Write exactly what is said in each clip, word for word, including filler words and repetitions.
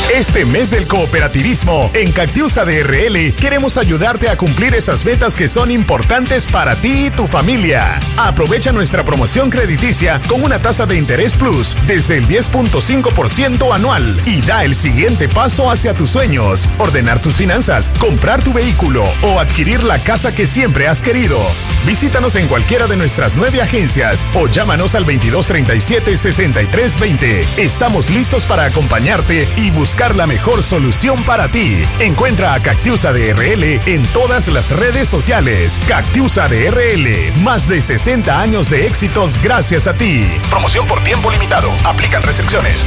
Este mes del cooperativismo, en Cactiusa D R L queremos ayudarte a cumplir esas metas que son importantes para ti y tu familia. Aprovecha nuestra promoción crediticia con una tasa de interés plus desde el diez punto cinco por ciento anual y da el siguiente paso hacia tus sueños: ordenar tus finanzas, comprar tu vehículo o adquirir la casa que siempre has querido. Visítanos en cualquiera de nuestras nueve agencias o llámanos al veintidós treinta y siete, sesenta y tres veinte. Estamos listos para acompañarte y buscar la mejor solución para ti. Encuentra a Cactiusa D R L en todas las redes sociales. Cactiusa D R L, más de sesenta años de éxitos gracias a ti. Promoción por tiempo limitado. Aplican restricciones.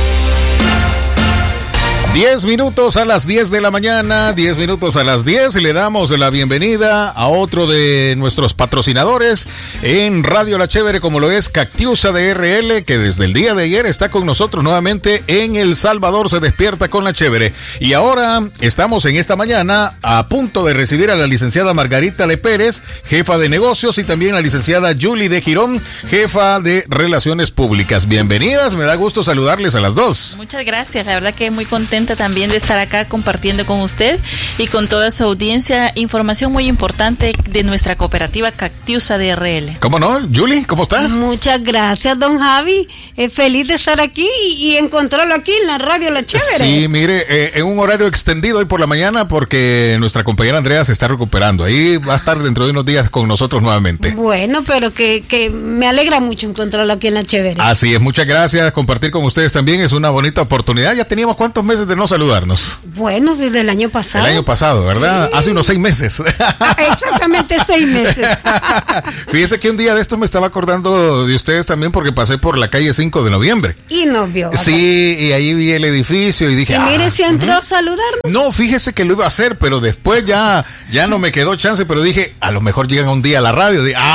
diez minutos a las diez de la mañana, diez minutos a las diez, y le damos la bienvenida a otro de nuestros patrocinadores en Radio La Chévere, como lo es Cactiusa D R L, que desde el día de ayer está con nosotros nuevamente en El Salvador. Se despierta con La Chévere. Y ahora estamos en esta mañana a punto de recibir a la licenciada Margarita Le Pérez, jefa de negocios, y también la licenciada Julie de Girón, jefa de Relaciones Públicas. Bienvenidas, me da gusto saludarles a las dos. Muchas gracias, la verdad que muy contenta también de estar acá compartiendo con usted y con toda su audiencia información muy importante de nuestra cooperativa Cactiusa D R L. ¿Cómo no? Julie, ¿cómo está? Muchas gracias, don Javi. Eh, feliz de estar aquí y, y encontrarlo aquí en la Radio La Chévere. Sí, mire, eh, en un horario extendido hoy por la mañana porque nuestra compañera Andrea se está recuperando. Ahí va a estar dentro de unos días con nosotros nuevamente. Bueno, pero que, que me alegra mucho encontrarlo aquí en La Chévere. Así es, muchas gracias. Compartir con ustedes también es una bonita oportunidad. Ya teníamos cuántos meses de no saludarnos. Bueno, desde el año pasado. El año pasado, ¿verdad? Sí. Hace unos seis meses. Exactamente seis meses. Fíjese que un día de esto me estaba acordando de ustedes también porque pasé por la calle cinco de noviembre. Y nos vio. Sí, y ahí vi el edificio y dije... Y mire, ah, si entró uh-huh. a saludarnos. No, fíjese que lo iba a hacer, pero después ya, ya no me quedó chance, pero dije, a lo mejor llegan un día a la radio. Dije,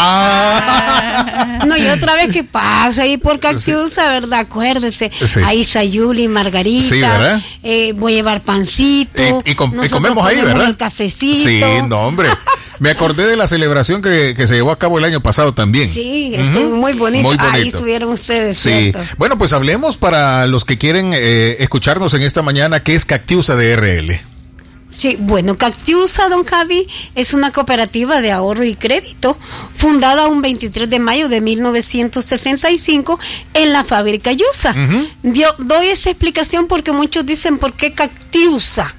¡ah! No, y otra vez que pasa ahí por Cactiusa, sí. ¿Verdad? Acuérdese. Sí. Ahí está Julie, Margarita. Sí, ¿verdad? Eh, voy a llevar pancito. Y, y, com- y comemos ahí, ¿verdad? El cafecito. Sí, no, hombre. Me acordé de la celebración que, que se llevó a cabo el año pasado también. Sí, estuvo uh-huh. muy bonito. Muy bonito. Ahí estuvieron ustedes, sí. ¿cierto? Bueno, pues hablemos para los que quieren eh, escucharnos en esta mañana, ¿qué es Cactiusa D R L? Sí, bueno, Cactiusa, don Javi, es una cooperativa de ahorro y crédito fundada un veintitrés de mayo de mil novecientos sesenta y cinco en la fábrica Yusa. Uh-huh. Dio, doy esta explicación porque muchos dicen, ¿por qué Cactiusa?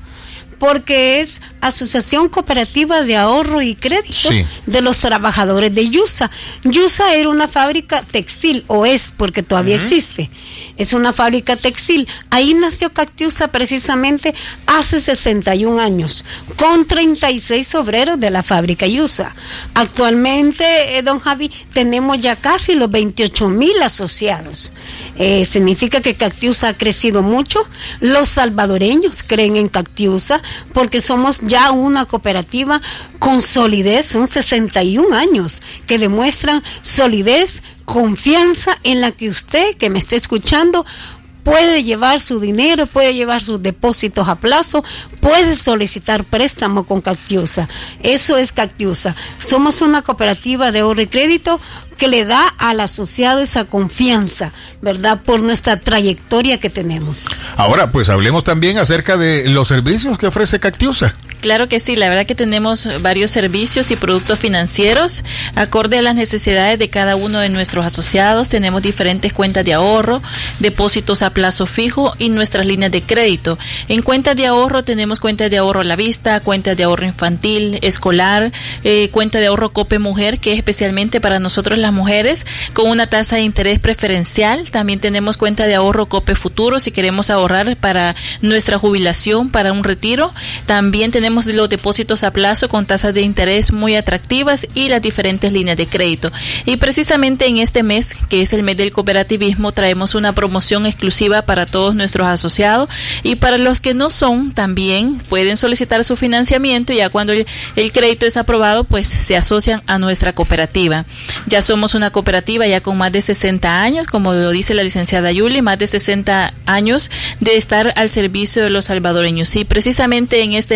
Porque es Asociación Cooperativa de Ahorro y Crédito sí. de los Trabajadores de Yusa. Yusa era una fábrica textil, o es, porque todavía uh-huh. existe. Es una fábrica textil. Ahí nació Cactiusa precisamente hace sesenta y un años, con treinta y seis obreros de la fábrica Yusa. Actualmente, eh, don Javi, tenemos ya casi los veintiocho mil asociados. Eh, significa que Cactiusa ha crecido mucho. Los salvadoreños creen en Cactiusa porque somos ya una cooperativa con solidez, son sesenta y un años que demuestran solidez, confianza en la que usted que me esté escuchando puede llevar su dinero, puede llevar sus depósitos a plazo, puede solicitar préstamo con Cactiusa. Eso es Cactiusa. Somos una cooperativa de ahorro y crédito que le da al asociado esa confianza, ¿verdad? Por nuestra trayectoria que tenemos. Ahora, pues hablemos también acerca de los servicios que ofrece Cactiusa. Claro que sí, la verdad que tenemos varios servicios y productos financieros acorde a las necesidades de cada uno de nuestros asociados. Tenemos diferentes cuentas de ahorro, depósitos a plazo fijo y nuestras líneas de crédito. En cuentas de ahorro tenemos cuentas de ahorro a la vista, cuentas de ahorro infantil, escolar, eh, cuenta de ahorro Cope Mujer, que es especialmente para nosotros las mujeres, con una tasa de interés preferencial. También tenemos cuenta de ahorro Cope Futuro, si queremos ahorrar para nuestra jubilación, para un retiro. También tenemos los depósitos a plazo con tasas de interés muy atractivas y las diferentes líneas de crédito. Y precisamente en este mes, que es el mes del cooperativismo, traemos una promoción exclusiva para todos nuestros asociados, y para los que no son, también pueden solicitar su financiamiento. Ya cuando el, el crédito es aprobado, pues se asocian a nuestra cooperativa. Ya somos una cooperativa ya con más de sesenta años, como lo dice la licenciada Yuli, más de sesenta años de estar al servicio de los salvadoreños. Y precisamente en este mes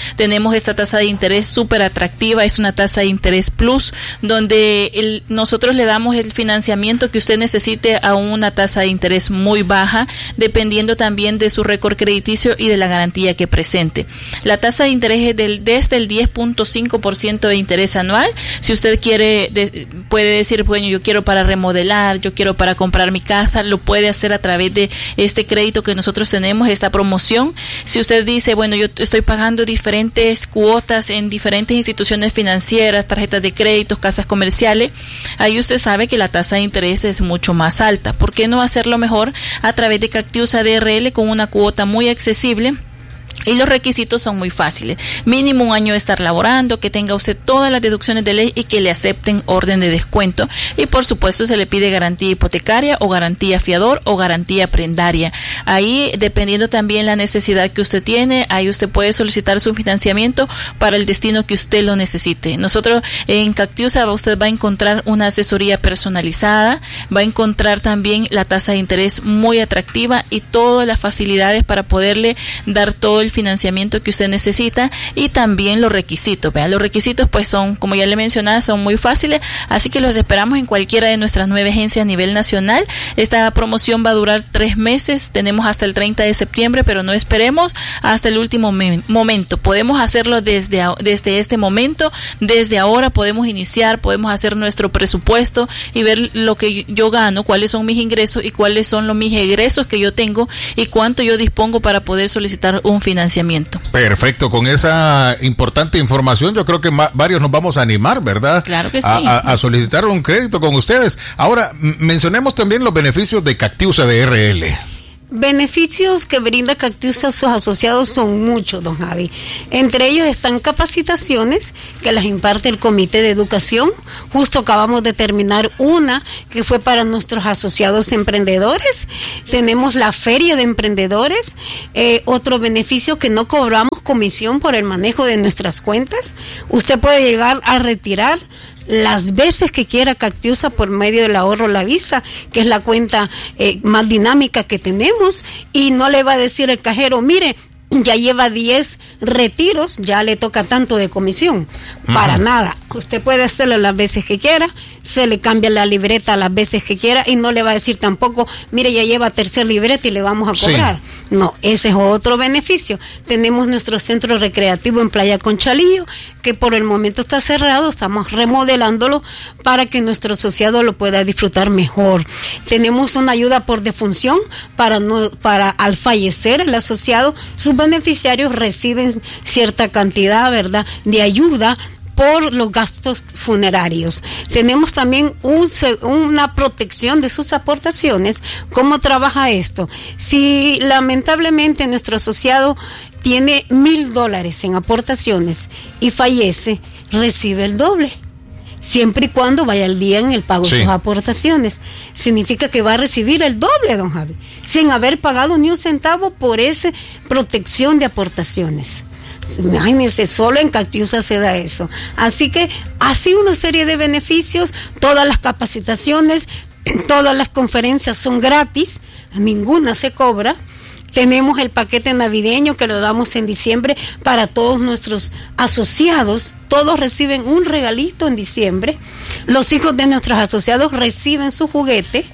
tenemos esta tasa de interés súper atractiva, es una tasa de interés plus, donde el, nosotros le damos el financiamiento que usted necesite a una tasa de interés muy baja, dependiendo también de su récord crediticio y de la garantía que presente. La tasa de interés es del, desde el diez punto cinco por ciento de interés anual. Si usted quiere, de, puede decir, bueno, yo quiero para remodelar, yo quiero para comprar mi casa, lo puede hacer a través de este crédito que nosotros tenemos, esta promoción. Si usted dice, bueno, yo estoy pagando diferentes cuotas en diferentes instituciones financieras, tarjetas de crédito, casas comerciales, ahí usted sabe que la tasa de interés es mucho más alta. ¿Por qué no hacerlo mejor a través de Cactiusa D R L con una cuota muy accesible? Y los requisitos son muy fáciles. Mínimo un año de estar laborando, que tenga usted todas las deducciones de ley y que le acepten orden de descuento. Y por supuesto se le pide garantía hipotecaria o garantía fiador o garantía prendaria. Ahí, dependiendo también la necesidad que usted tiene, ahí usted puede solicitar su financiamiento para el destino que usted lo necesite. Nosotros en Cactiusa usted va a encontrar una asesoría personalizada, va a encontrar también la tasa de interés muy atractiva y todas las facilidades para poderle dar todo el financiamiento que usted necesita y también los requisitos. Vean, los requisitos pues son, como ya le mencionaba, son muy fáciles, así que los esperamos en cualquiera de nuestras nueve agencias a nivel nacional. Esta promoción va a durar tres meses, tenemos hasta el treinta de septiembre, pero no esperemos hasta el último me- momento. Podemos hacerlo desde, desde este momento, desde ahora podemos iniciar, podemos hacer nuestro presupuesto y ver lo que yo gano, cuáles son mis ingresos y cuáles son los mis egresos que yo tengo y cuánto yo dispongo para poder solicitar un financiamiento. financiamiento. Perfecto, con esa importante información yo creo que ma- varios nos vamos a animar, ¿verdad? Claro que sí. A, a, a solicitar un crédito con ustedes. Ahora, m- mencionemos también los beneficios de Cactiusa D R L. Beneficios que brinda Cactiusa a sus asociados son muchos, don Javi. Entre ellos están capacitaciones que las imparte el Comité de Educación. Justo acabamos de terminar una que fue para nuestros asociados emprendedores. Tenemos la Feria de Emprendedores. Eh, otro beneficio que no cobramos comisión por el manejo de nuestras cuentas. Usted puede llegar a retirar las veces que quiera Cactiusa por medio del ahorro a la vista, que es la cuenta eh, más dinámica que tenemos, y no le va a decir el cajero, mire, ya lleva diez retiros, ya le toca tanto de comisión. Uh-huh. Para nada. Usted puede hacerlo las veces que quiera, se le cambia la libreta las veces que quiera y no le va a decir tampoco, mire, ya lleva tercer libreta y le vamos a cobrar. Sí. No, ese es otro beneficio. Tenemos nuestro centro recreativo en Playa Conchalillo, que por el momento está cerrado, estamos remodelándolo para que nuestro asociado lo pueda disfrutar mejor. Tenemos una ayuda por defunción para no, para al fallecer el asociado, sus beneficiarios reciben cierta cantidad, ¿verdad?, de ayuda por los gastos funerarios. Tenemos también un, una protección de sus aportaciones. ¿Cómo trabaja esto? Si lamentablemente nuestro asociado tiene mil dólares en aportaciones y fallece, recibe el doble, siempre y cuando vaya al día en el pago sí. de sus aportaciones. Significa que va a recibir el doble, don Javi, sin haber pagado ni un centavo por esa protección de aportaciones. Imagínense, solo en Cactiusa se da eso. Así que así una serie de beneficios, todas las capacitaciones, todas las conferencias son gratis, ninguna se cobra. Tenemos el paquete navideño que lo damos en diciembre para todos nuestros asociados. Todos reciben un regalito en diciembre. Los hijos de nuestros asociados reciben su juguete.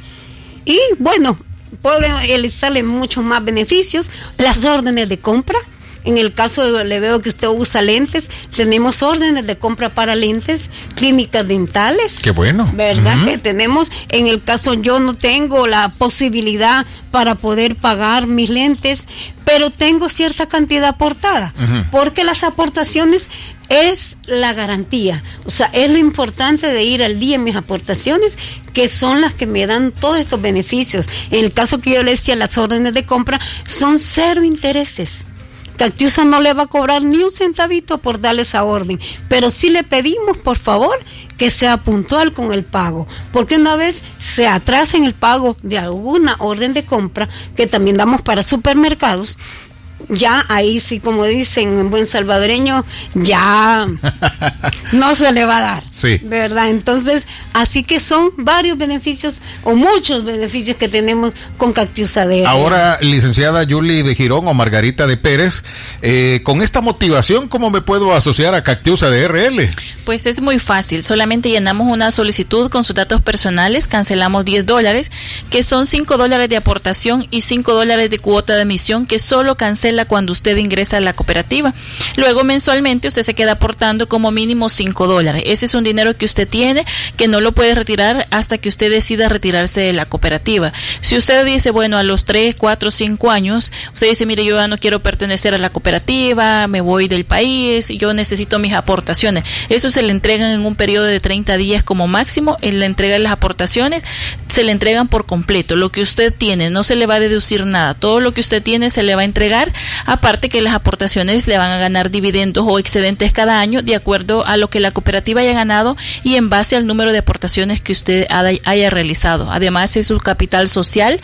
Y bueno, pueden enlistarle muchos más beneficios. Las órdenes de compra. En el caso de, le veo que usted usa lentes, tenemos órdenes de compra para lentes, clínicas dentales. Qué bueno. ¿Verdad? Uh-huh. Que tenemos, en el caso yo no tengo la posibilidad para poder pagar mis lentes, pero tengo cierta cantidad aportada, uh-huh. porque las aportaciones es la garantía. O sea, es lo importante de ir al día en mis aportaciones, que son las que me dan todos estos beneficios. En el caso que yo le decía, las órdenes de compra son cero intereses. Cactiusa no le va a cobrar ni un centavito por darle esa orden, pero sí le pedimos, por favor, que sea puntual con el pago, porque una vez se atrasa en el pago de alguna orden de compra, que también damos para supermercados, ya ahí sí, como dicen en buen salvadoreño, ya no se le va a dar. Sí. ¿Verdad? Entonces, así que son varios beneficios o muchos beneficios que tenemos con Cactiusa D R L. Ahora, licenciada Yuli de Girón o Margarita de Pérez, eh, con esta motivación, ¿cómo me puedo asociar a Cactiusa D R L? Pues es muy fácil, solamente llenamos una solicitud con sus datos personales, cancelamos diez dólares, que son cinco dólares de aportación y cinco dólares de cuota de admisión, que solo cancela cuando usted ingresa a la cooperativa. Luego mensualmente usted se queda aportando como mínimo cinco dólares. Ese es un dinero que usted tiene, que no lo puede retirar hasta que usted decida retirarse de la cooperativa. Si usted dice, bueno, a los tres, cuatro, cinco años, usted dice, mire, yo ya no quiero pertenecer a la cooperativa, me voy del país, yo necesito mis aportaciones. Eso se le entregan en un periodo de treinta días como máximo. En la entrega de las aportaciones se le entregan por completo. Lo que usted tiene, no se le va a deducir nada. Todo lo que usted tiene se le va a entregar, aparte que las aportaciones le van a ganar dividendos o excedentes cada año de acuerdo a lo que la cooperativa haya ganado y en base al número de aportaciones que usted haya realizado. Además, es su capital social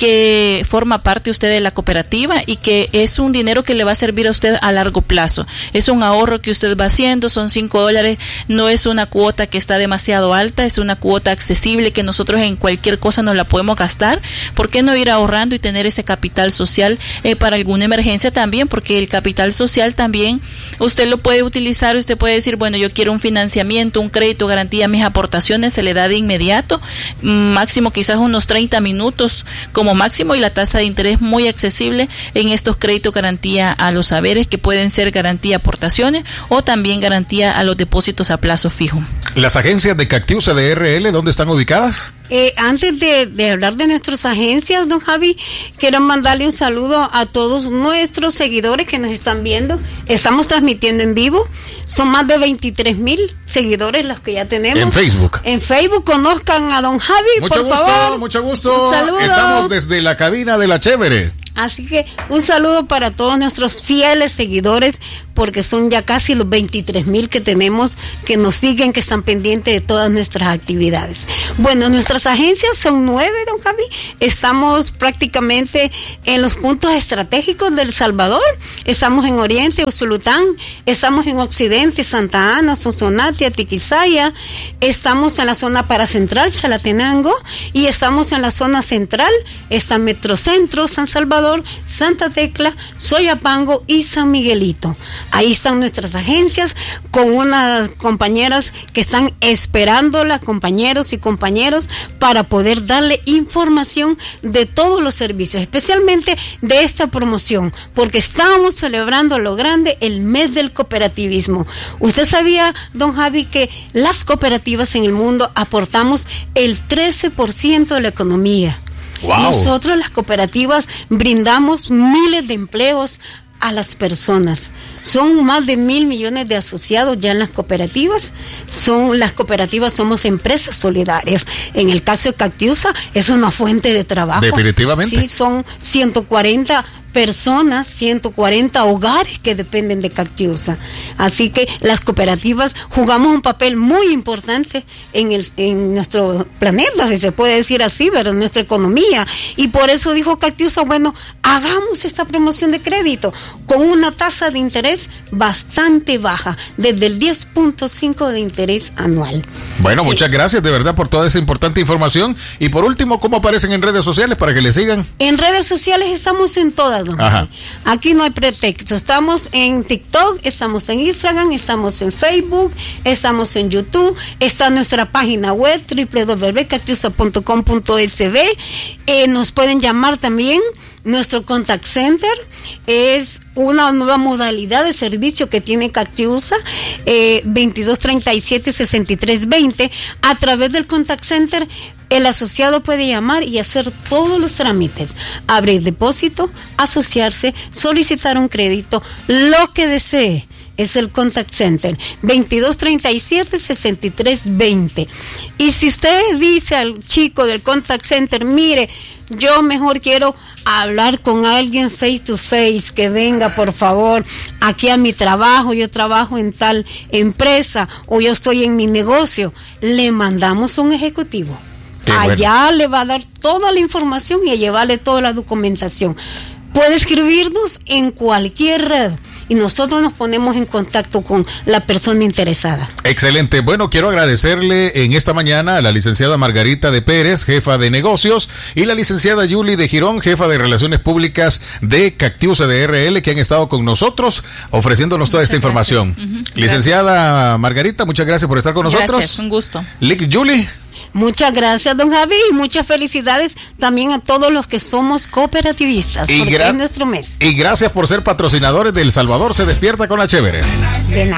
que forma parte usted de la cooperativa y que es un dinero que le va a servir a usted a largo plazo. Es un ahorro que usted va haciendo, son cinco dólares, no es una cuota que está demasiado alta, es una cuota accesible que nosotros en cualquier cosa nos la podemos gastar. ¿Por qué no ir ahorrando y tener ese capital social eh, para alguna emergencia también? Porque el capital social también usted lo puede utilizar, usted puede decir, bueno, yo quiero un financiamiento, un crédito, garantía mis aportaciones, se le da de inmediato, máximo quizás unos treinta minutos como máximo, y la tasa de interés muy accesible en estos créditos garantía a los saberes, que pueden ser garantía aportaciones o también garantía a los depósitos a plazo fijo. ¿Las agencias de Cactiusa D R L dónde están ubicadas? Eh, antes de, de hablar de nuestras agencias, don Javi, quiero mandarle un saludo a todos nuestros seguidores que nos están viendo. Estamos transmitiendo en vivo. Son más de veintitrés mil seguidores los que ya tenemos. En Facebook. En Facebook, conozcan a don Javi, mucho por gusto, favor. Mucho gusto, Un saludo. Estamos desde la cabina de La Chévere. Así que un saludo para todos nuestros fieles seguidores, porque son ya casi los veintitrés mil que tenemos, que nos siguen, que están pendientes de todas nuestras actividades. Bueno, nuestras agencias son nueve, don Javi. Estamos prácticamente en los puntos estratégicos de El Salvador. Estamos en Oriente, Usulután. Estamos en Occidente, Santa Ana, Sonsonate, Atiquizaya. Estamos en la zona paracentral, Chalatenango. Y estamos en la zona central, está Metrocentro, San Salvador, Santa Tecla, Soyapango y San Miguelito. Ahí están nuestras agencias con unas compañeras que están esperándola, compañeros y compañeros, para poder darle información de todos los servicios, especialmente de esta promoción, porque estamos celebrando a lo grande el mes del cooperativismo. ¿Usted sabía, don Javi, que las cooperativas en el mundo aportamos el trece por ciento de la economía? Wow. Nosotros, las cooperativas, brindamos miles de empleos a las personas. Son más de mil millones de asociados ya en las cooperativas. Son las cooperativas, somos empresas solidarias. En el caso de Cactiusa es una fuente de trabajo. Definitivamente. Sí, son ciento cuarenta personas, ciento cuarenta hogares que dependen de Cactiusa. Así que las cooperativas jugamos un papel muy importante en el en nuestro planeta, si se puede decir así, ¿verdad? Nuestra economía. Y por eso dijo Cactiusa, bueno, hagamos esta promoción de crédito con una tasa de interés bastante baja, desde el diez punto cinco de interés anual. Bueno, sí. Muchas gracias de verdad por toda esa importante información. Y por último, ¿cómo aparecen en redes sociales para que le sigan? En redes sociales estamos en todas. Ajá. Aquí no hay pretexto. Estamos en TikTok, estamos en Instagram, estamos en Facebook, estamos en YouTube, está nuestra página web doble u doble u doble u punto cactiusa punto com punto es be. Eh, nos pueden llamar también. Nuestro contact center es una nueva modalidad de servicio que tiene Cactiusa, eh, veintidós treinta y siete sesenta y tres veinte. A través del contact center, el asociado puede llamar y hacer todos los trámites, abrir depósito, asociarse, solicitar un crédito, lo que desee. Es el contact center, veintidós treinta y siete sesenta y tres veinte. Y si usted dice al chico del contact center, mire, yo mejor quiero hablar con alguien face to face, que venga por favor aquí a mi trabajo, yo trabajo en tal empresa o yo estoy en mi negocio, le mandamos un ejecutivo. Qué Allá bueno. Le va a dar toda la información y a llevarle toda la documentación. puede escribirnos en cualquier red y nosotros nos ponemos en contacto con la persona interesada. Excelente. Bueno, quiero agradecerle en esta mañana a la licenciada Margarita de Pérez, jefa de negocios, y la licenciada Yuli de Girón, jefa de Relaciones Públicas de Cactiusa de R L, que han estado con nosotros ofreciéndonos toda muchas esta información. Uh-huh. Licenciada Margarita, muchas gracias por estar con nosotros. Gracias, un gusto. Lic, Yuli. Muchas gracias, don Javi, y muchas felicidades también a todos los que somos cooperativistas, y porque gra- es nuestro mes. Y gracias por ser patrocinadores de El Salvador se despierta con la chévere. De nada.